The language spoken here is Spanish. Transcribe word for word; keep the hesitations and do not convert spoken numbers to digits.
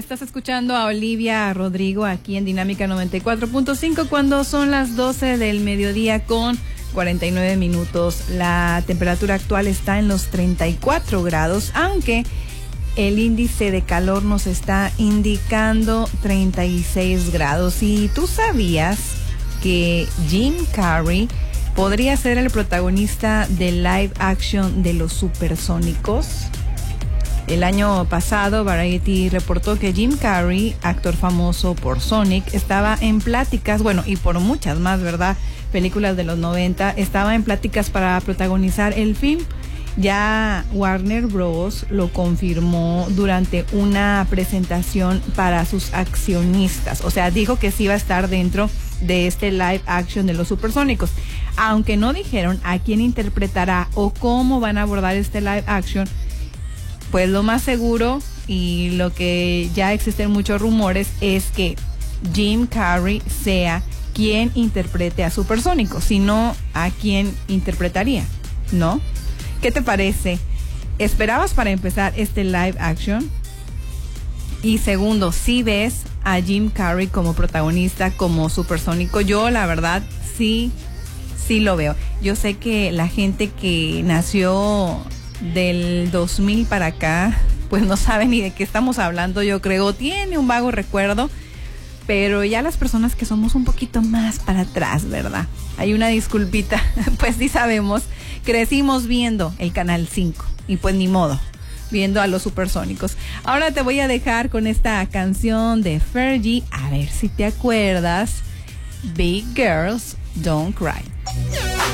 Estás escuchando a Olivia Rodrigo aquí en Dinámica noventa y cuatro punto cinco cuando son las doce del mediodía con cuarenta y nueve minutos. La temperatura actual está en los treinta y cuatro grados, aunque el índice de calor nos está indicando treinta y seis grados. ¿Y tú sabías que Jim Carrey podría ser el protagonista del live action de Los Supersónicos? El año pasado, Variety reportó que Jim Carrey, actor famoso por Sonic, estaba en pláticas, bueno, y por muchas más, ¿verdad?, películas de los noventa, estaba en pláticas para protagonizar el film. Ya Warner Bros. Lo confirmó durante una presentación para sus accionistas. O sea, dijo que sí iba a estar dentro de este live action de Los Supersónicos. Aunque no dijeron a quién interpretará o cómo van a abordar este live action, pues lo más seguro y lo que ya existen muchos rumores es que Jim Carrey sea quien interprete a Supersónicos, si no, ¿a quién interpretaría? ¿No? ¿Qué te parece? ¿Esperabas para empezar este live action? Y segundo, ¿sí ves a Jim Carrey como protagonista, como Supersónico? Yo, la verdad, sí, sí lo veo. Yo sé que la gente que nació del dos mil para acá, pues no sabe ni de qué estamos hablando, yo creo, tiene un vago recuerdo, pero ya las personas que somos un poquito más para atrás, ¿verdad? Hay una disculpita, pues sí sabemos, crecimos viendo el Canal cinco y pues ni modo, viendo a Los Supersónicos. Ahora te voy a dejar con esta canción de Fergie, a ver si te acuerdas, Big Girls Don't Cry.